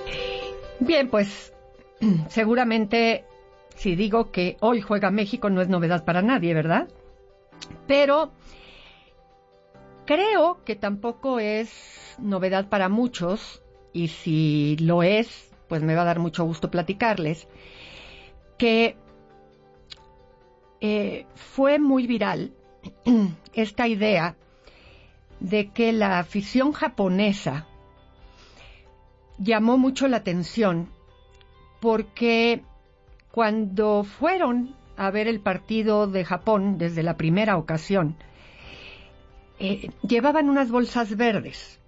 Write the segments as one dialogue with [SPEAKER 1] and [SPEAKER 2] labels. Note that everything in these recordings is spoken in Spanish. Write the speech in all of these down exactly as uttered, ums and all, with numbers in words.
[SPEAKER 1] Bien, pues seguramente si digo que hoy juega México no es novedad para nadie, ¿verdad? Pero creo que tampoco es novedad para muchos, y si lo es, pues me va a dar mucho gusto platicarles, que eh, fue muy viral esta idea de que la afición japonesa llamó mucho la atención porque cuando fueron a ver el partido de Japón desde la primera ocasión, eh, llevaban unas bolsas verdes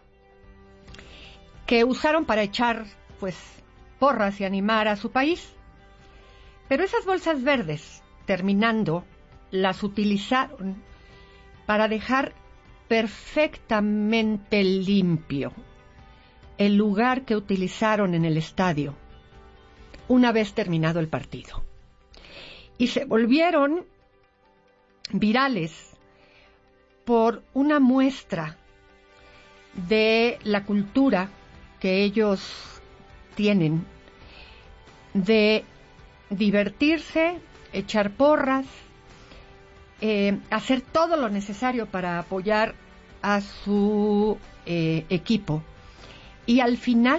[SPEAKER 1] que usaron para echar pues porras y animar a su país. Pero esas bolsas verdes, terminando, las utilizaron para dejar perfectamente limpio el lugar que utilizaron en el estadio una vez terminado el partido. Y se volvieron virales por una muestra de la cultura que ellos tienen de divertirse, echar porras, eh, hacer todo lo necesario para apoyar a su eh, equipo y al final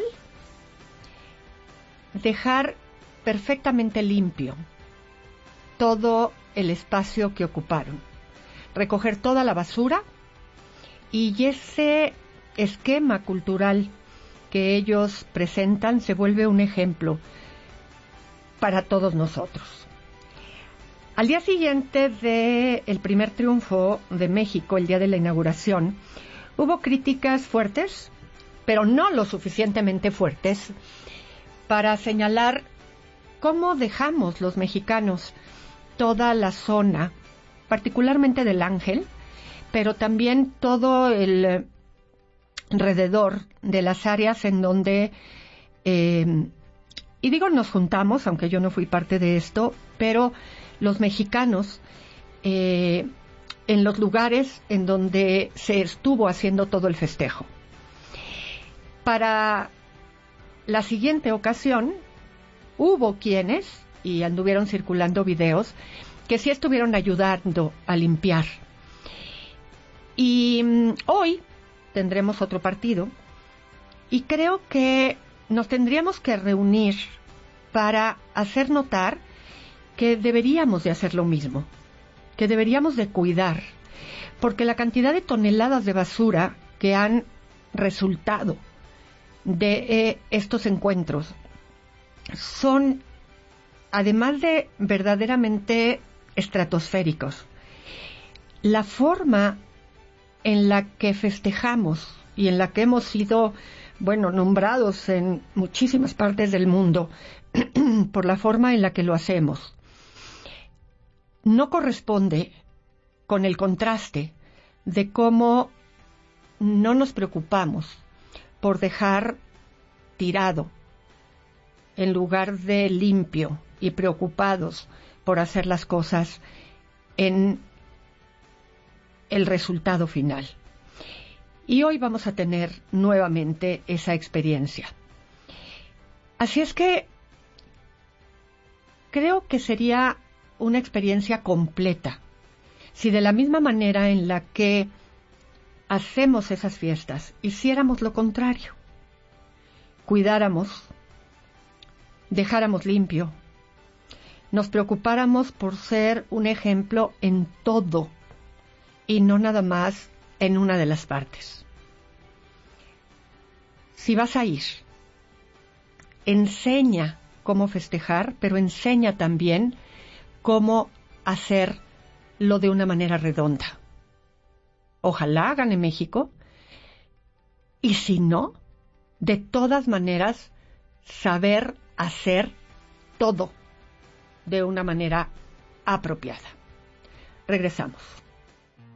[SPEAKER 1] dejar perfectamente limpio todo el espacio que ocuparon, recoger toda la basura, y ese esquema cultural que ellos presentan se vuelve un ejemplo para todos nosotros. Al día siguiente del primer triunfo de México, el día de la inauguración, hubo críticas fuertes, pero no lo suficientemente fuertes para señalar cómo dejamos los mexicanos toda la zona, particularmente del Ángel, pero también todo el alrededor de las áreas en donde, eh, y digo nos juntamos, aunque yo no fui parte de esto, pero los mexicanos eh, en los lugares en donde se estuvo haciendo todo el festejo. Para la siguiente ocasión hubo quienes, y anduvieron circulando videos, que sí estuvieron ayudando a limpiar. Y um, hoy tendremos otro partido y creo que nos tendríamos que reunir para hacer notar que deberíamos de hacer lo mismo, que deberíamos de cuidar, porque la cantidad de toneladas de basura que han resultado de eh, estos encuentros son, además de verdaderamente estratosféricos, la forma en la que festejamos y en la que hemos sido, bueno, nombrados en muchísimas partes del mundo por la forma en la que lo hacemos, no corresponde con el contraste de cómo no nos preocupamos por dejar tirado en lugar de limpio y preocupados por hacer las cosas en el resultado final. Y hoy vamos a tener nuevamente esa experiencia. Así es que creo que sería una experiencia completa si de la misma manera en la que hacemos esas fiestas hiciéramos lo contrario, cuidáramos, dejáramos limpio, nos preocupáramos por ser un ejemplo en todo y no nada más en una de las partes. Si vas a ir, enseña cómo festejar, pero enseña también cómo hacerlo de una manera redonda. Ojalá gane México, y si no, de todas maneras, saber hacer todo de una manera apropiada. Regresamos.